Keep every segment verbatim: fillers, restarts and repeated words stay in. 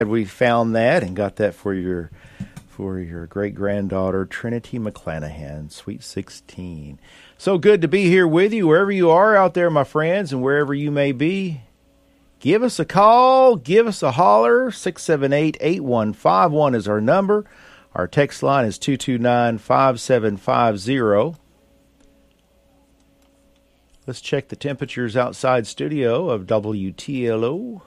We found that and got that for your for your great-granddaughter, Trinity McClanahan, Sweet sixteen. So good to be here with you, wherever you are out there, my friends, and wherever you may be. Give us a call, give us a holler. six seven eight, eight one five one is our number. Our text line is two two nine, five seven five zero. Let's check the temperatures outside studio of W T L O.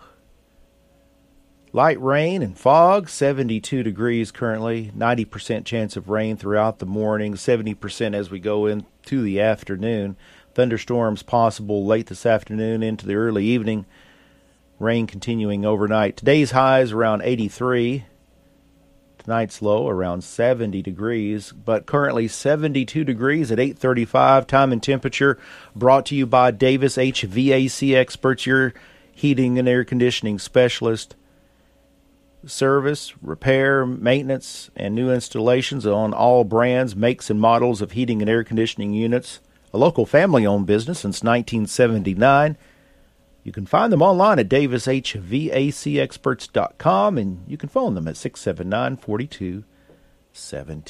Light rain and fog, seventy-two degrees currently, ninety percent chance of rain throughout the morning, seventy percent as we go into the afternoon. Thunderstorms possible late this afternoon into the early evening. Rain continuing overnight. Today's high is around eighty-three. Tonight's low around seventy degrees, but currently seventy-two degrees at eight thirty-five. Time and temperature brought to you by Davis H V A C Experts, your heating and air conditioning specialist. Service, repair, maintenance, and new installations on all brands, makes, and models of heating and air conditioning units. A local family-owned business since nineteen seventy-nine. You can find them online at davis h v a c experts dot com, and you can phone them at six seven nine, four two one seven.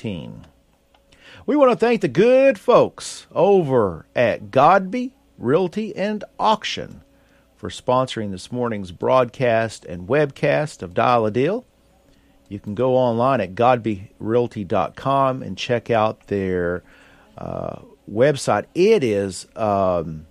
We want to thank the good folks over at Godby Realty and Auction for sponsoring this morning's broadcast and webcast of Dial a Deal. You can go online at godby realty dot com and check out their uh, website. It is um,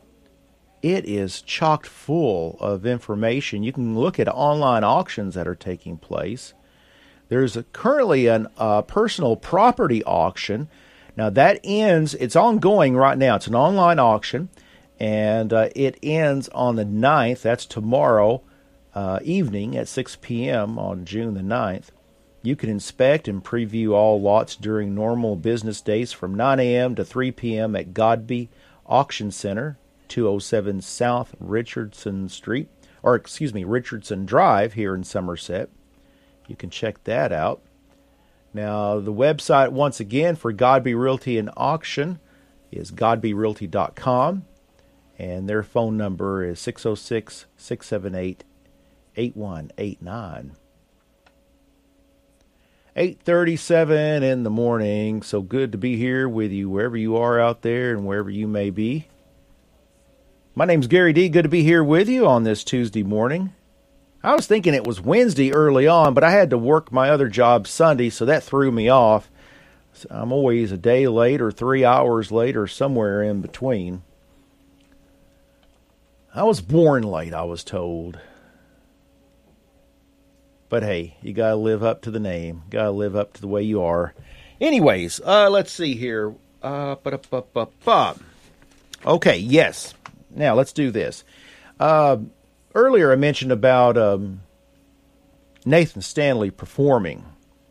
it is chock full of information. You can look at online auctions that are taking place. There's a, currently a uh, personal property auction. Now that ends, it's ongoing right now. It's an online auction. And uh, it ends on the ninth. That's tomorrow uh, evening at six p.m. on June the ninth. You can inspect and preview all lots during normal business days from nine a.m. to three p.m. at Godby Auction Center, two oh seven South Richardson Street, or excuse me, Richardson Drive here in Somerset. You can check that out. Now, the website, once again, for Godby Realty and Auction is godby realty dot com. And their phone number is six oh six, six seven eight, eight one eight nine. eight thirty-seven in the morning. So good to be here with you wherever you are out there and wherever you may be. My name's Gary D. Good to be here with you on this Tuesday morning. I was thinking it was Wednesday early on, but I had to work my other job Sunday, so that threw me off. So I'm always a day late or three hours late or somewhere in between. I was born late, I was told. But hey, you got to live up to the name. Got to live up to the way you are. Anyways, uh, let's see here. Uh, okay, yes. Now, let's do this. Uh, earlier I mentioned about um, Nathan Stanley performing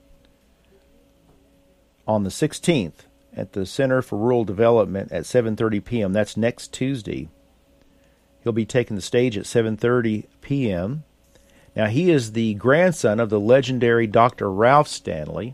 on the sixteenth at the Center for Rural Development at seven thirty p.m. That's next Tuesday. He'll be taking the stage at seven thirty p.m. Now, he is the grandson of the legendary Doctor Ralph Stanley.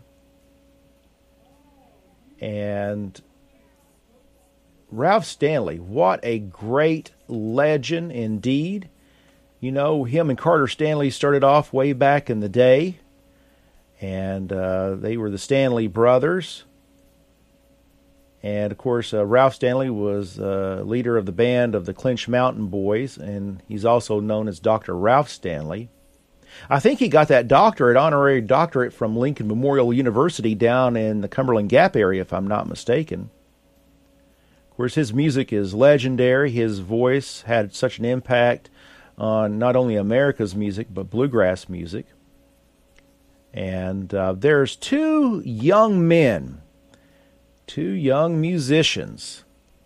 And Ralph Stanley, what a great legend indeed. You know, him and Carter Stanley started off way back in the day. And uh, they were the Stanley brothers. And, of course, uh, Ralph Stanley was uh, leader of the band of the Clinch Mountain Boys, and he's also known as Doctor Ralph Stanley. I think he got that doctorate, honorary doctorate, from Lincoln Memorial University down in the Cumberland Gap area, if I'm not mistaken. Of course, his music is legendary. His voice had such an impact on not only America's music, but bluegrass music. And uh, there's two young men Two young musicians.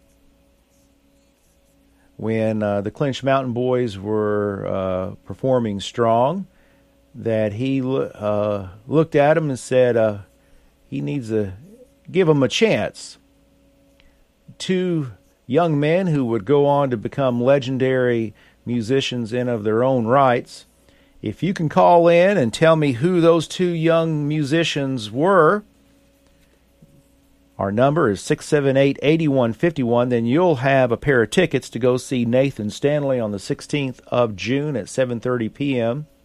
When uh, the Clinch Mountain Boys were uh, performing strong, that he uh, looked at them and said uh, he needs to give them a chance. Two young men who would go on to become legendary musicians in of their own rights. If you can call in and tell me who those two young musicians were, our number is six seven eight, eight one five one. Then you'll have a pair of tickets to go see Nathan Stanley on the sixteenth of June at seven thirty p.m.